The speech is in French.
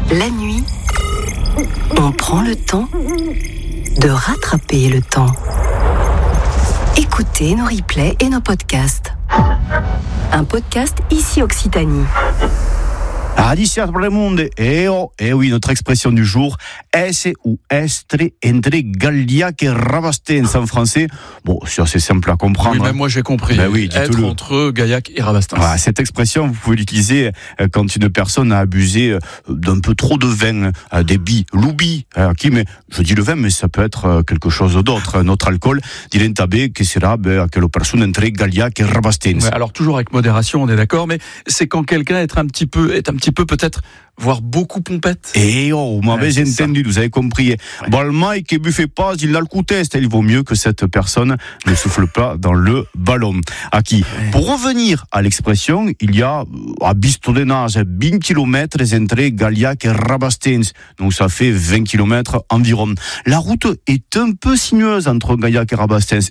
La nuit, on prend le temps de rattraper le temps. Écoutez nos replays et nos podcasts. Un podcast ici Occitanie. Adicia pour le monde. Et oui, notre expression du jour, esse ou estre entre Gaillac et Rabastens en français. Bon, c'est assez simple à comprendre. Oui, même moi j'ai compris. Ben oui, être entre Gaillac et Rabastens. Voilà, cette expression, vous pouvez l'utiliser quand une personne a abusé d'un peu trop de vin, des billes, l'oubi. Mais je dis le vin, mais ça peut être quelque chose d'autre. Notre alcool, diventerebbe che sera que la personne entre Gaillac et Rabastens. Ouais, alors toujours avec modération, on est d'accord, mais c'est quand quelqu'un est un petit peu peut-être, voire beaucoup pompette. Et vous m'avez entendu, vous avez compris. Ouais. Balma et qui buffait pas, il a le coup test. Il vaut mieux que cette personne ne souffle pas dans le ballon. Aki. Ouais. Pour revenir à l'expression, il y a à Bistondenage 20 km entre Gaillac et Rabastens. Donc ça fait 20 km environ. La route est un peu sinueuse entre Gaillac et Rabastens.